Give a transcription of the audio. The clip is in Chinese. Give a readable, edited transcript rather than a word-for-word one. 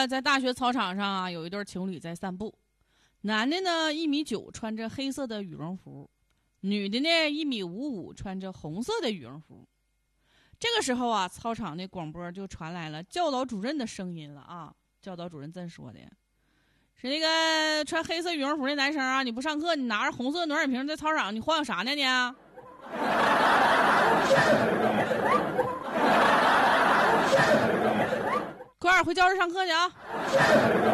呢，在大学操场上啊，有一对情侣在散步。男的呢1.9米，穿着黑色的羽绒服；女的呢1.55米，穿着红色的羽绒服。这个时候啊，操场的广播就传来了教导主任的声音了啊！教导主任这么说的：“是那个穿黑色羽绒服的男生啊，你不上课，你拿着红色暖水瓶在操场，你晃悠啥呢你？快点回教室上课去啊！”